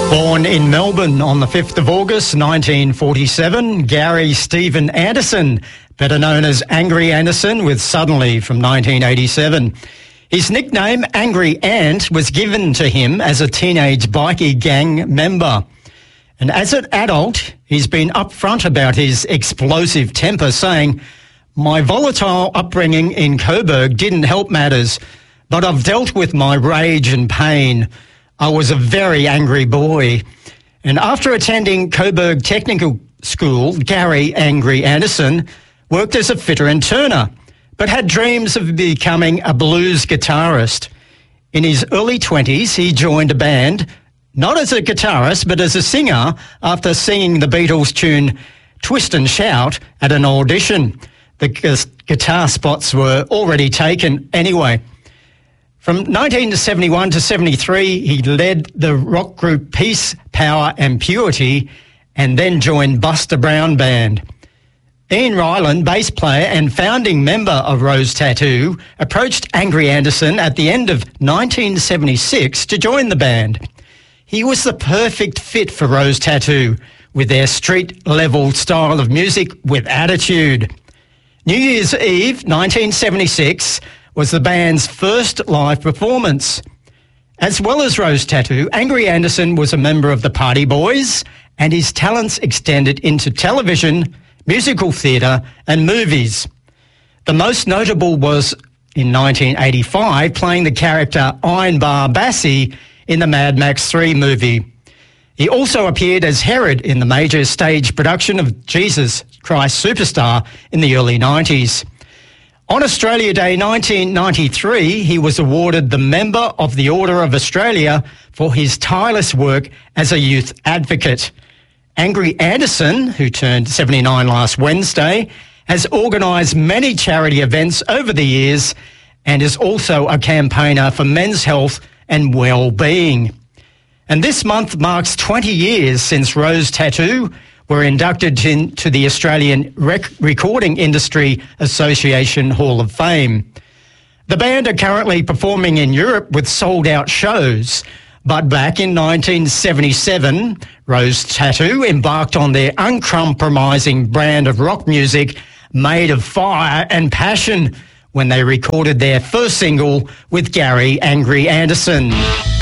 Born in Melbourne on the 5th of August 1947, Gary Stephen Anderson, better known as Angry Anderson with Suddenly from 1987. His nickname, Angry Ant, was given to him as a teenage bikie gang member. And as an adult, he's been upfront about his explosive temper, saying, "My volatile upbringing in Coburg didn't help matters, but I've dealt with my rage and pain. I was a very angry boy." And after attending Coburg Technical School, Gary Angry Anderson worked as a fitter and turner, but had dreams of becoming a blues guitarist. In his early 20s, he joined a band, not as a guitarist, but as a singer, after singing the Beatles tune Twist and Shout at an audition. The guitar spots were already taken anyway. From 1971 to 73, he led the rock group Peace, Power and Purity, and then joined Buster Brown Band. Ian Ryland, bass player and founding member of Rose Tattoo, approached Angry Anderson at the end of 1976 to join the band. He was the perfect fit for Rose Tattoo, with their street-level style of music with attitude. New Year's Eve 1976 was the band's first live performance. As well as Rose Tattoo, Angry Anderson was a member of the Party Boys, and his talents extended into television, musical theatre and movies. The most notable was in 1985 playing the character Iron Bar Bassie in the Mad Max 3 movie. He also appeared as Herod in the major stage production of Jesus Christ Superstar in the early 90s. On Australia Day 1993, he was awarded the Member of the Order of Australia for his tireless work as a youth advocate. Angry Anderson, who turned 79 last Wednesday, has organised many charity events over the years and is also a campaigner for men's health and well-being. And this month marks 20 years since Rose Tattoo were inducted into the Australian Recording Industry Association Hall of Fame. The band are currently performing in Europe with sold-out shows, but back in 1977, Rose Tattoo embarked on their uncompromising brand of rock music made of fire and passion when they recorded their first single with Gary Angry Anderson.